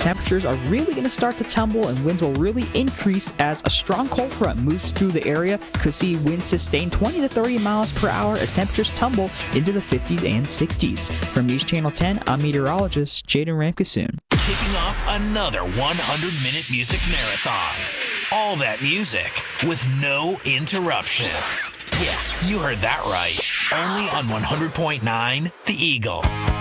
temperatures are really going to start to tumble and winds will really increase as a strong cold front moves through the area. Could see winds sustain 20 to 30 miles per hour as temperatures tumble into the 50s and 60s. From News Channel 10, I'm meteorologist Jaden Ramkasoon. Kicking off another 100-minute music marathon. All that music with no interruptions. Yeah, you heard that right. Only on 100.9 The Eagle.